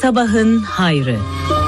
Sabahın hayrı.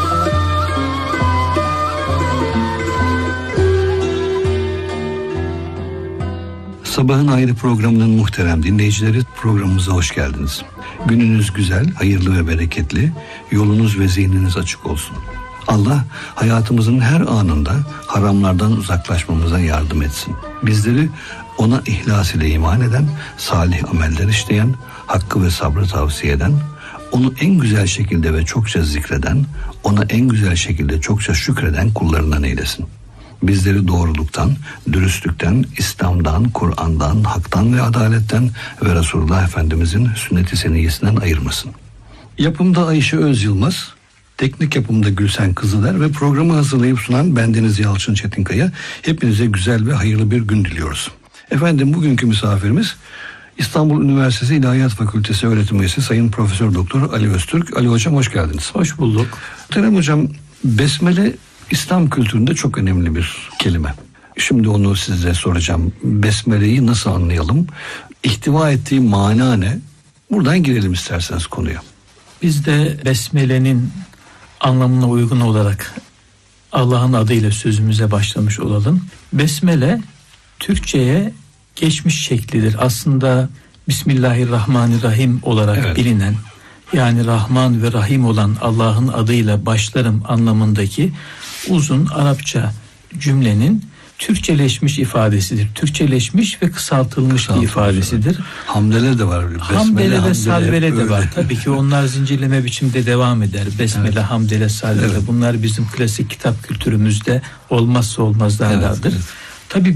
Sabahın Hayrı programının muhterem dinleyicileri, programımıza hoş geldiniz. Gününüz güzel, hayırlı ve bereketli, yolunuz ve zihniniz açık olsun. Allah hayatımızın her anında haramlardan uzaklaşmamıza yardım etsin. Bizleri ona ihlas ile iman eden, salih ameller işleyen, hakkı ve sabrı tavsiye eden, onu en güzel şekilde ve çokça zikreden, ona en güzel şekilde çokça şükreden kullarından eylesin. Bizleri doğruluktan, dürüstlükten, İslam'dan, Kur'an'dan, haktan ve adaletten ve Resulullah Efendimizin sünnet-i seniyyesinden ayırmasın. Yapımda Ayşe Özyılmaz, teknik yapımda Gülsen Kızıler ve programı hazırlayıp sunan bendeniz Yalçın Çetinkaya. Hepinize güzel ve hayırlı bir gün diliyoruz. Efendim, bugünkü misafirimiz İstanbul Üniversitesi İlahiyat Fakültesi öğretim üyesi Sayın Profesör Doktor Ali Öztürk. Ali Hocam, hoş geldiniz. Hoş bulduk. Muhterem Hocam, besmele İslam kültüründe çok önemli bir kelime. Şimdi onu size soracağım. Besmele'yi nasıl anlayalım? İhtiva ettiği mana ne? Buradan girelim isterseniz konuya. Biz de besmelenin anlamına uygun olarak Allah'ın adıyla sözümüze başlamış olalım. Besmele Türkçe'ye geçmiş şeklidir. Aslında Bismillahirrahmanirrahim olarak bilinen, yani Rahman ve Rahim olan Allah'ın adıyla başlarım anlamındaki uzun Arapça cümlenin Türkçeleşmiş ifadesidir. Türkçeleşmiş ve kısaltılmış bir ifadesidir. Hamdele de var. Hamdele ve salvele de var. Tabii ki onlar zincirleme biçimde devam eder. Besmele, hamdele, salvele. Bunlar bizim klasik kitap kültürümüzde olmazsa olmazlardandır. Tabii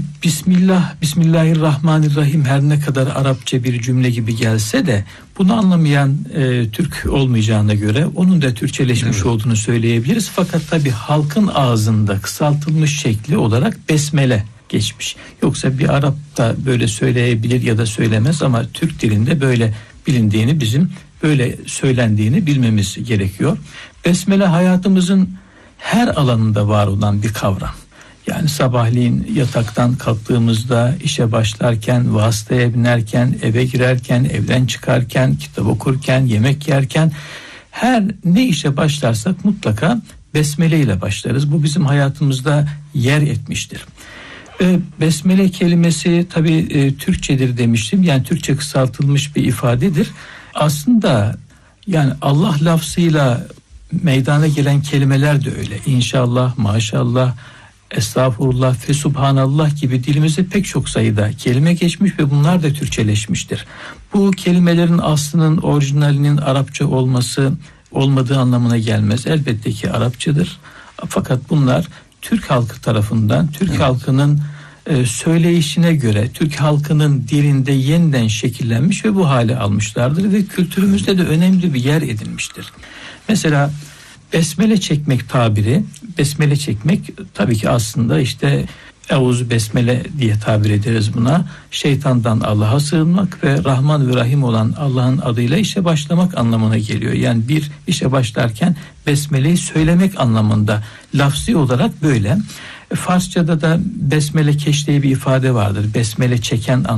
Bismillahirrahmanirrahim her ne kadar Arapça bir cümle gibi gelse de bunu anlamayan Türk olmayacağına göre onun da Türkçeleşmiş olduğunu söyleyebiliriz. Fakat tabii halkın ağzında kısaltılmış şekli olarak besmele geçmiş. Yoksa bir Arap da böyle söyleyebilir ya da söylemez ama Türk dilinde böyle bilindiğini, bizim böyle söylendiğini bilmemiz gerekiyor. Besmele hayatımızın her alanında var olan bir kavram. Yani sabahleyin yataktan kalktığımızda, işe başlarken, vasıtaya binerken, eve girerken, evden çıkarken, kitap okurken, yemek yerken, her ne işe başlarsak mutlaka besmele ile başlarız. Bu bizim hayatımızda yer etmiştir. Besmele kelimesi tabii Türkçedir demiştim. Yani Türkçe kısaltılmış bir ifadedir. Aslında yani Allah lafzıyla meydana gelen kelimeler de öyle. İnşallah, maşallah, estağfurullah, fesubhanallah gibi dilimize pek çok sayıda kelime geçmiş ve bunlar da Türkçeleşmiştir. Bu kelimelerin aslının orijinalinin Arapça olmadığı anlamına gelmez. Elbette ki Arapçadır. Fakat bunlar Türk halkı tarafından, Türk halkının söyleyişine göre, Türk halkının dilinde yeniden şekillenmiş ve bu hale almışlardır ve kültürümüzde de önemli bir yer edinmiştir. Mesela besmele çekmek tabiri, besmele çekmek tabii ki aslında işte Eûzü besmele diye tabir ederiz buna. Şeytandan Allah'a sığınmak ve Rahman ve Rahim olan Allah'ın adıyla işe başlamak anlamına geliyor. Yani bir işe başlarken besmeleyi söylemek anlamında, lafzi olarak böyle. Farsçada da besmele keş diye bir ifade vardır. Besmele çeken